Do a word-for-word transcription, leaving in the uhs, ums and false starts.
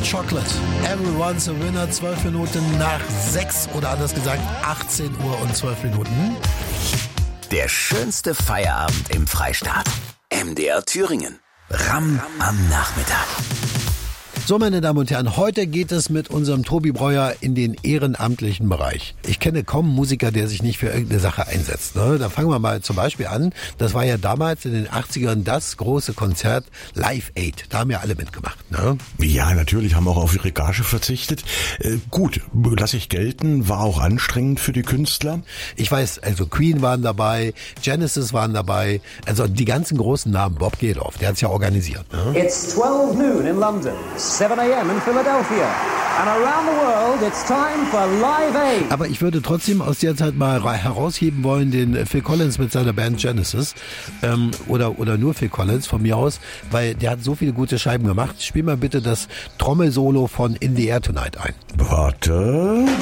Chocolate. Everyone's a winner. Zwölf Minuten nach sechs oder anders gesagt achtzehn Uhr und zwölf Minuten. Der schönste Feierabend im Freistaat. M D R Thüringen. Ram am Nachmittag. So, meine Damen und Herren, heute geht es mit unserem Tobi Breuer in den ehrenamtlichen Bereich. Ich kenne kaum einen Musiker, der sich nicht für irgendeine Sache einsetzt. Ne? Da fangen wir mal zum Beispiel an. Das war ja damals in den achtzigern das große Konzert Live Aid. Da haben ja alle mitgemacht. Ne? Ja, natürlich, haben auch auf ihre Gage verzichtet. Äh, gut, lasse ich gelten, war auch anstrengend für die Künstler. Ich weiß, also Queen waren dabei, Genesis waren dabei, also die ganzen großen Namen, Bob Geldof, der hat's ja organisiert. Ne? It's twelve noon in London. seven a.m. in Philadelphia. And around the world, it's time for Live Aid. Aber ich würde trotzdem aus der Zeit mal herausheben wollen, den Phil Collins mit seiner Band Genesis. Ähm, oder, oder nur Phil Collins von mir aus, weil der hat so viele gute Scheiben gemacht. Spiel mal bitte das Trommelsolo von In the Air Tonight ein. Warte.